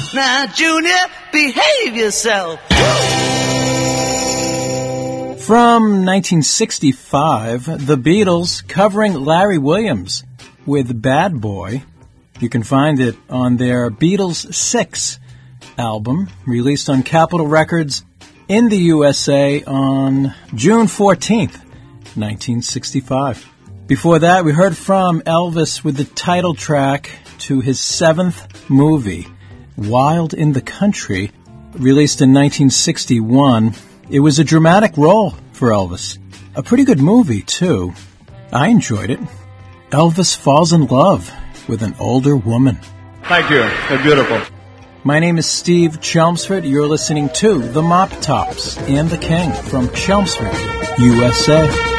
Now, Junior, behave yourself. From 1965, The Beatles covering Larry Williams with Bad Boy. You can find it on their Beatles 6 album, released on Capitol Records in the USA on June 14th, 1965. Before that, we heard from Elvis with the title track to his 7th movie, Wild in the Country, released in 1961. It was a dramatic role for Elvis. A pretty good movie, too. I enjoyed it. Elvis falls in love with an older woman. Thank you. They're beautiful. My name is Steve Chelmsford. You're listening to The Mop Tops and the King from Chelmsford, USA.